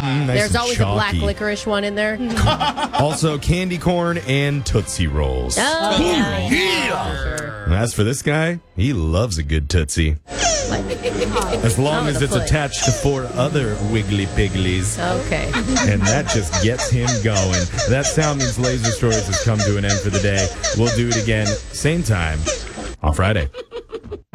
Nice There's and always a black chalky. licorice one in there. Also, candy corn and Tootsie Rolls. Oh, yeah. And as for this guy, he loves a good Tootsie. As long as the it's foot. attached to 4 other Wiggly Pigglies. Okay. And that just gets him going. That sound means Laser Stories has come to an end for the day. We'll do it again, same time, on Friday.